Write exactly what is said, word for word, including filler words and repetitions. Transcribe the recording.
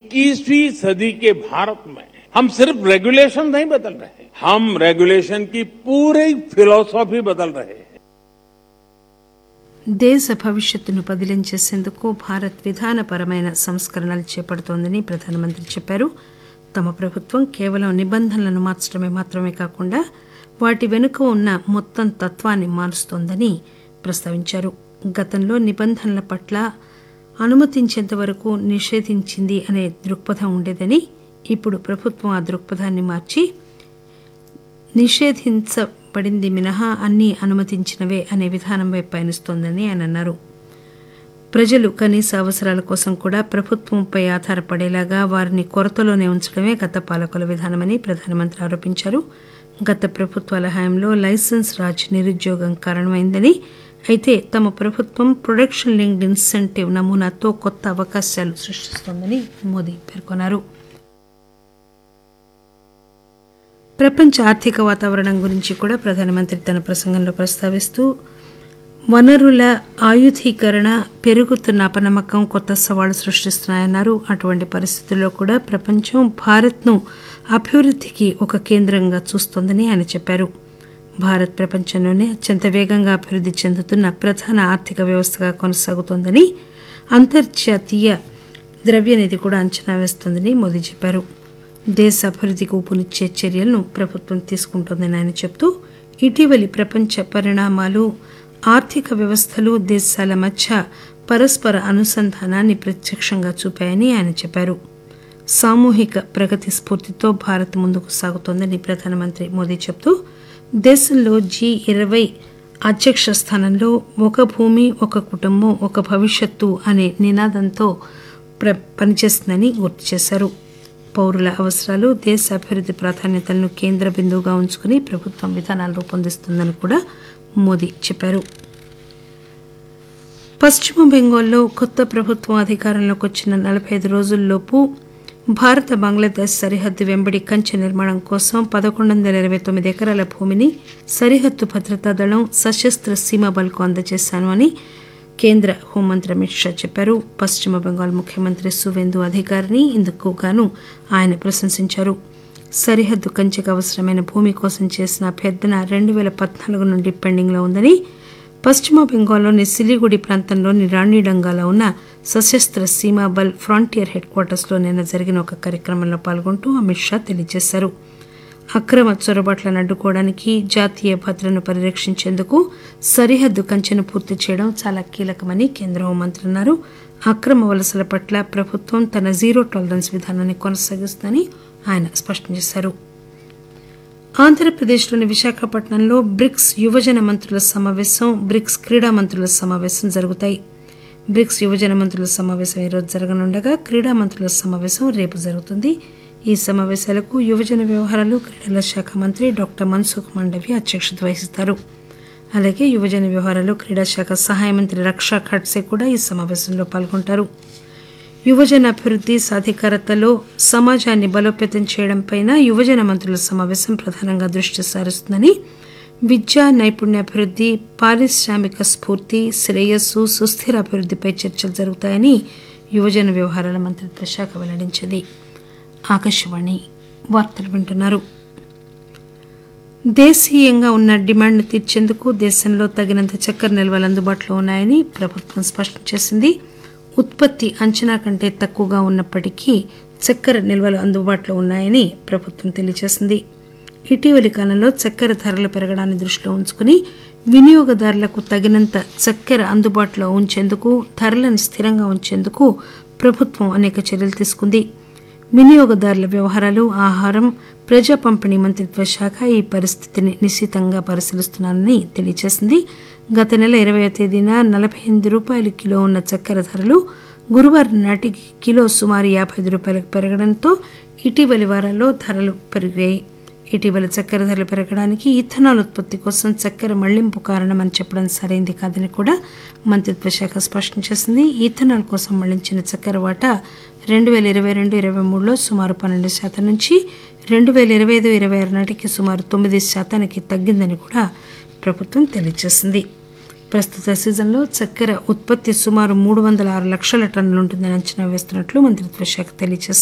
इक्कीसवीं सदी के भारत में हम सिर्फ रेगुलेशन नहीं बदल रहे, हम रेगुलेशन की पूरी फिलॉसफी बदल रहे हैं. దేశ భవిష్యత్తును పదిలం చేసేందుకు భారత్ విధానపరమైన సంస్కరణలు చేపడుతోందని ప్రధానమంత్రి చెప్పారు. తమ ప్రభుత్వం కేవలం నిబంధనలను మార్చడమే మాత్రమే కాకుండా వాటి వెనుక ఉన్న మొత్తం తత్వాన్ని మారుస్తోందని ప్రస్తావించారు. గతంలో నిబంధనల పట్ల అనుమతించేంత వరకు నిషేధించింది అనే దృక్పథం ఉండేదని, ఇప్పుడు ప్రభుత్వం ఆ దృక్పథాన్ని మార్చి నిషేధించబడింది మినహా అన్నీ అనుమతించినవే అనే విధానం వైపు పయనిస్తోందని ఆయన అన్నారు. ప్రజలు కనీస అవసరాల కోసం కూడా ప్రభుత్వంపై ఆధారపడేలాగా వారిని కొరతలోనే ఉంచడమే గత పాలకుల విధానమని ప్రధానమంత్రి ఆరోపించారు. గత ప్రభుత్వాల హయాంలో లైసెన్స్ రాజ్ నిరుద్యోగం కారణమైందని, అయితే తమ ప్రభుత్వం ప్రొడక్షన్ లింక్డ్ ఇన్సెంటివ్ నమూనాతో కొత్త అవకాశాలు సృష్టిస్తోందని మోదీ పేర్కొన్నారు. ప్రపంచ ఆర్థిక వాతావరణం గురించి కూడా ప్రధానమంత్రి తన ప్రసంగంలో ప్రస్తావిస్తూ వనరుల ఆయుధీకరణ, పెరుగుతున్న అపనమ్మకం కొత్త సవాళ్లు సృష్టిస్తున్నాయన్నారు. అటువంటి పరిస్థితుల్లో కూడా ప్రపంచం భారత్ను అభివృద్ధికి ఒక కేంద్రంగా చూస్తోందని ఆయన చెప్పారు. భారత్ ప్రపంచంలోనే అత్యంత వేగంగా అభివృద్ధి చెందుతున్న ప్రధాన ఆర్థిక వ్యవస్థగా కొనసాగుతోందని, అంతర్జాతీయ ద్రవ్యనిధి కూడా అంచనా వేస్తోందని మోదీ చెప్పారు. దేశ అభివృద్ధికి ఊపునిచ్చే చర్యలను ప్రభుత్వం తీసుకుంటోందని ఆయన చెబుతూ ఇటీవలి ప్రపంచ పరిణామాలు ఆర్థిక వ్యవస్థలు దేశాల మధ్య పరస్పర అనుసంధానాన్ని ప్రత్యక్షంగా చూపాయని ఆయన చెప్పారు. సామూహిక ప్రగతి స్ఫూర్తితో భారత్ ముందుకు సాగుతోందని ప్రధానమంత్రి మోదీ చెబుతూ దేశంలో జీ ఇరవై అధ్యక్ష స్థానంలో ఒక భూమి, ఒక కుటుంబం, ఒక భవిష్యత్తు అనే నినాదంతో ప్ర పనిచేస్తుందని గుర్తు చేశారు. పౌరుల అవసరాలు, దేశ అభివృద్ధి ప్రాధాన్యతలను కేంద్ర బిందువుగా ఉంచుకుని ప్రభుత్వం విధానాలు రూపొందిస్తుందని కూడా మోదీ చెప్పారు. పశ్చిమ బెంగాల్లో కొత్త ప్రభుత్వం అధికారంలోకి వచ్చిన నలభై ఐదు రోజుల్లోపు భారత బంగ్లాదేశ్ సరిహద్దు వెంబడి కంచె నిర్మాణం కోసం పదకొండు వందల ఇరవై తొమ్మిది ఎకరాల భూమిని సరిహద్దు భద్రతా దళం సశస్త్ర సీమా బల్కు అందజేశాను అని కేంద్ర హోంమంత్రి అమిత్ షా చెప్పారు. పశ్చిమ బెంగాల్ ముఖ్యమంత్రి సువేందు అధికారిని ఇందుకు గాను ఆయన ప్రశంసించారు. సరిహద్దు కంచెకు అవసరమైన భూమి కోసం చేసిన అభ్యర్థన రెండు వేల పద్నాలుగు నుండి పెండింగ్లో ఉందని, పశ్చిమ బెంగాల్లోని సిలిగుడి ప్రాంతంలోని రాణిడంగాలో ఉన్న సశస్త్ర సీమా బల్ ఫ్రాంటియర్ హెడ్ క్వార్టర్స్లో నిన్న జరిగిన ఒక కార్యక్రమంలో పాల్గొంటూ అమిత్ షా తెలియజేశారు. అక్రమ చొరబాట్లను అడ్డుకోవడానికి, జాతీయ భద్రతను పరిరక్షించేందుకు సరిహద్దు కంచెను పూర్తి చేయడం చాలా కీలకమని కేంద్ర హోంమంత్రి అన్నారు. అక్రమ వలసల పట్ల ప్రభుత్వం తన జీరో టాలరెన్స్ విధానాన్ని కొనసాగిస్తుందని ఆయన స్పష్టం చేశారు. ఆంధ్రప్రదేశ్లోని విశాఖపట్నంలో బ్రిక్స్ యువజన మంత్రుల సమావేశం, బ్రిక్స్ క్రీడా మంత్రుల సమావేశం జరుగుతాయి. బ్రిక్స్ యువజన మంత్రుల సమావేశం ఈరోజు జరగనుండగా క్రీడా మంత్రుల సమావేశం రేపు జరుగుతుంది. ఈ సమావేశాలకు యువజన వ్యవహారాలు, క్రీడల శాఖ మంత్రి డాక్టర్ మన్సుఖ్ మాండవ్య అధ్యక్షత వహిస్తారు. అలాగే యువజన వ్యవహారాలు, క్రీడా శాఖ సహాయ మంత్రి రక్షా ఖడ్సే కూడా ఈ సమావేశంలో పాల్గొంటారు. యువజన అభివృద్ధి, సాధికారతలో సమాజాన్ని బలోపేతం చేయడంపై యువజన మంత్రుల సమావేశం ప్రధానంగా దృష్టి సారిస్తుందని, విద్య, నైపుణ్యాభివృద్ధి, పారిశ్రామిక స్ఫూర్తి, శ్రేయస్సు, సుస్థిర అభివృద్ధిపై చర్చలు జరుగుతాయని యువజన వ్యవహారాల మంత్రిత్వ శాఖ వెల్లడించింది. ఆకాశవాణి వార్తలు వింటున్నారు. దేశీయంగా ఉన్న డిమాండ్ను తీర్చేందుకు దేశంలో తగినంత చక్కెర నిల్వలు అందుబాటులో ఉన్నాయని ప్రభుత్వం స్పష్టం చేసింది. ఉత్పత్తి అంచనా కంటే తక్కువగా ఉన్నప్పటికీ చక్కెర నిల్వలు అందుబాటులో ఉన్నాయని ప్రభుత్వం తెలియజేసింది. ఇటీవలి కాలంలో చక్కెర ధరలు పెరగడాన్ని దృష్టిలో ఉంచుకుని వినియోగదారులకు తగినంత చక్కెర అందుబాటులో ఉంచేందుకు, ధరలను స్థిరంగా ఉంచేందుకు ప్రభుత్వం అనేక చర్యలు తీసుకుంది. వినియోగదారుల వ్యవహారాలు, ఆహారం, ప్రజా పంపిణీ మంత్రిత్వ శాఖ ఈ పరిస్థితిని నిశితంగా పరిశీలిస్తున్నారని తెలియజేసింది. గత నెల ఇరవై తేదీన నలభై ఎనిమిది రూపాయలు కిలో ఉన్న చక్కెర ధరలు గురువారం నాటికి కిలో సుమారు యాభై ఐదు రూపాయలకు పెరగడంతో ఇటీవలి వారాల్లో ధరలు పెరిగాయి. ఇటీవల చక్కెర ధరలు పెరగడానికి ఇథనాల్ ఉత్పత్తి కోసం చక్కెర మళ్లింపు కారణమని చెప్పడం సరైంది కాదని కూడా మంత్రిత్వ శాఖ స్పష్టం చేసింది. ఇథనాల్ కోసం మళ్లించిన చక్కెర వాటా రెండు వేల ఇరవై రెండు ఇరవై మూడులో సుమారు పన్నెండు శాతం నుంచి రెండు వేల ఇరవై ఐదు ఇరవై ఆరు నాటికి సుమారు తొమ్మిది శాతానికి తగ్గిందని కూడా ప్రభుత్వం తెలియజేసింది. ప్రస్తుత సీజన్లో చక్కెర ఉత్పత్తి సుమారు మూడు వందల ఆరు లక్షల టన్నులు ఉంటుందని అంచనా వేస్తున్నట్లు మంత్రిత్వ శాఖ తెలియజేసింది.